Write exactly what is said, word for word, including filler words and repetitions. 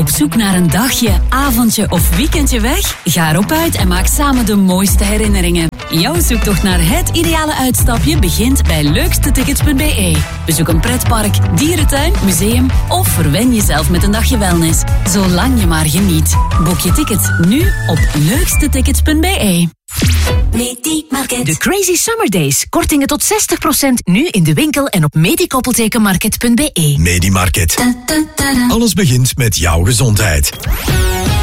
Op zoek naar een dagje, avondje of weekendje weg? Ga erop uit en maak samen de mooiste herinneringen. Jouw zoektocht naar het ideale uitstapje begint bij leukste tickets punt b e. Bezoek een pretpark, dierentuin, museum of verwen jezelf met een dagje wellness. Zolang je maar geniet. Boek je tickets nu op leukste tickets punt b e. Medimarket. De Crazy Summer Days. Kortingen tot zestig procent nu in de winkel en op medikoppeltekenmarket punt b e. Medimarket. Alles begint met jouw gezondheid.